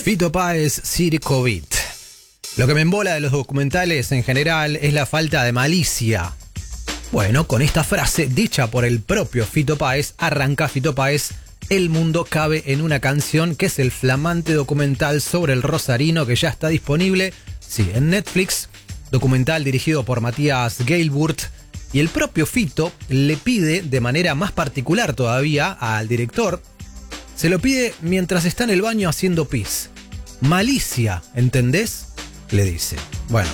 Fito Páez, Circo Beat. Lo que me embola de los documentales en general es la falta de malicia. Bueno, con esta frase dicha por el propio Fito Páez, arranca Fito Páez, El mundo cabe en una canción, que es el flamante documental sobre el rosarino que ya está disponible, sí, en Netflix, documental dirigido por Matías Geilburt, y el propio Fito le pide de manera más particular todavía al director, se lo pide mientras está en el baño haciendo pis. Malicia, ¿entendés? Le dice. Bueno,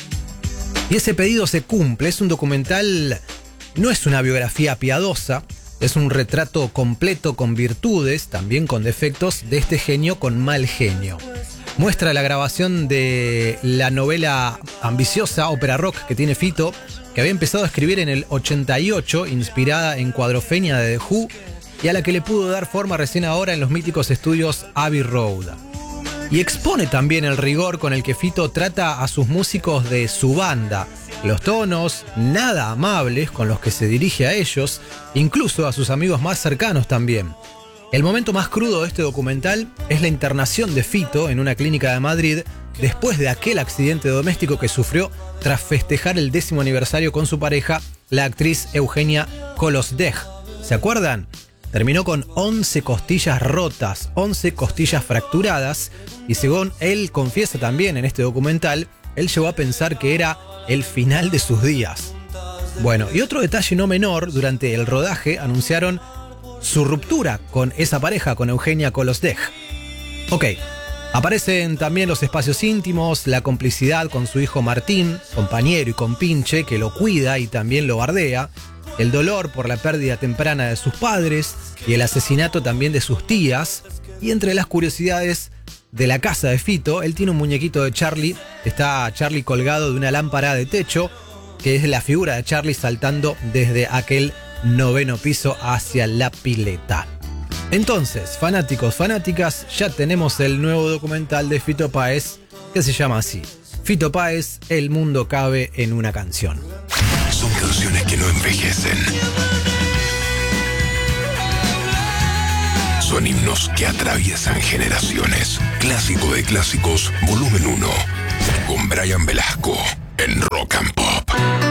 y ese pedido se cumple. Es un documental, no es una biografía piadosa, es un retrato completo con virtudes, también con defectos, de este genio con mal genio. Muestra la grabación de la novela ambiciosa, ópera rock, que tiene Fito, que había empezado a escribir en el 88, inspirada en Cuadrofenia de The Who, y a la que le pudo dar forma recién ahora en los míticos estudios Abbey Road. Y expone también el rigor con el que Fito trata a sus músicos de su banda, los tonos nada amables con los que se dirige a ellos, incluso a sus amigos más cercanos también. El momento más crudo de este documental es la internación de Fito en una clínica de Madrid después de aquel accidente doméstico que sufrió tras festejar el 10º aniversario con su pareja, la actriz Eugenia Kolosdej. ¿Se acuerdan? Terminó con 11 costillas rotas, 11 costillas fracturadas, y según él confiesa también en este documental, él llegó a pensar que era el final de sus días. Bueno, y otro detalle no menor, durante el rodaje anunciaron su ruptura con esa pareja, con Eugenia Kolosdej. Ok, aparecen también los espacios íntimos, la complicidad con su hijo Martín, compañero y compinche, que lo cuida y también lo bardea, el dolor por la pérdida temprana de sus padres y el asesinato también de sus tías. Y entre las curiosidades de la casa de Fito, él tiene un muñequito de Charlie. Está Charlie colgado de una lámpara de techo, que es la figura de Charlie saltando desde aquel 9º piso hacia la pileta. Entonces, fanáticos, fanáticas, ya tenemos el nuevo documental de Fito Páez, que se llama así: Fito Páez, El mundo cabe en una canción. Son canciones que no envejecen. Son himnos que atraviesan generaciones. Clásico de clásicos, volumen 1. Con Brian Velasco en Rock and Pop.